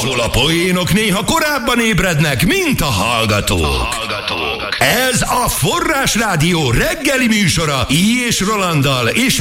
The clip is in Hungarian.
ahol a poénok néha korábban ébrednek, mint a hallgatók. Ez a Forrás Rádió reggeli műsora I. és Rolanddal és